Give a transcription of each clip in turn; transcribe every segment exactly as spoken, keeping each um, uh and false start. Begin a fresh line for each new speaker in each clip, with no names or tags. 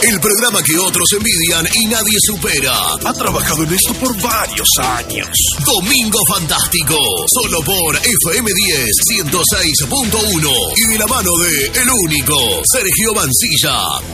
El programa que otros envidian y nadie supera.
Ha trabajado en esto por varios años.
Domingo Fantástico, solo por F M diez, ciento seis punto uno y de la mano de el único, Sergio Mancilla.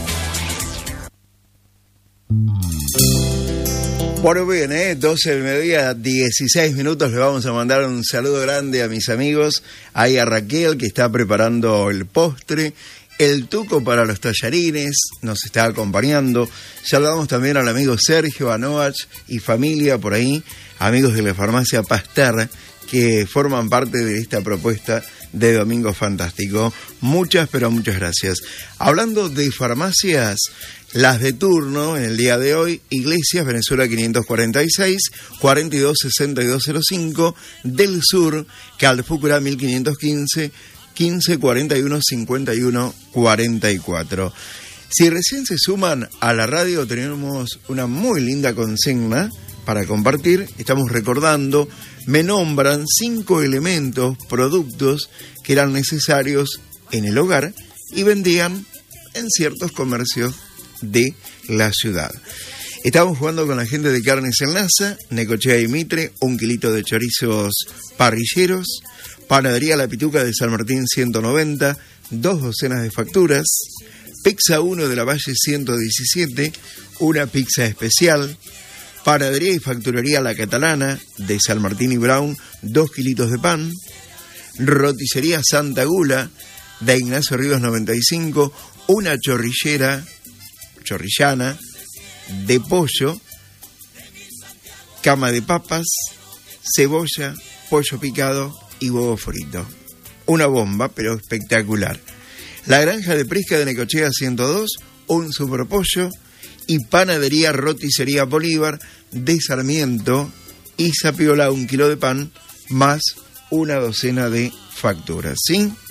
Bueno, bien, ¿eh? doce del mediodía, dieciséis minutos. Le vamos a mandar un saludo grande a mis amigos. Ahí a Raquel, que está preparando el postre. El Tuco para los tallarines nos está acompañando. Saludamos también al amigo Sergio, a Noach y familia por ahí, amigos de la farmacia Pasteur, que forman parte de esta propuesta de Domingo Fantástico. Muchas, pero muchas gracias. Hablando de farmacias, las de turno en el día de hoy: Iglesias, Venezuela quinientos cuarenta y seis, cuarenta y dos sesenta y dos cero cinco, del Sur, Calfucura mil quinientos quince, quince cuarenta y uno cincuenta y uno cuarenta y cuatro. Si recién se suman a la radio, tenemos una muy linda consigna para compartir. Estamos recordando, me nombran cinco elementos, productos que eran necesarios en el hogar y vendían en ciertos comercios de la ciudad. Estamos jugando con la gente de Carnes Enlaza, Necochea y Mitre, un kilito de chorizos parrilleros, Panadería La Pituca de San Martín ciento noventa, dos docenas de facturas, Pizza uno de la Valle ciento diecisiete, una pizza especial, Panadería y Facturería La Catalana de San Martín y Brown, dos kilitos de pan, Roticería Santa Gula de Ignacio Ríos noventa y cinco, una chorrillera, chorrillana, de pollo, cama de papas, cebolla, pollo picado y huevo frito. Una bomba, pero espectacular. La Granja de Prisca de Necochea ciento dos, un super pollo, y Panadería Roticería Bolívar de Sarmiento y Sapiola, un kilo de pan, más una docena de facturas, ¿sí?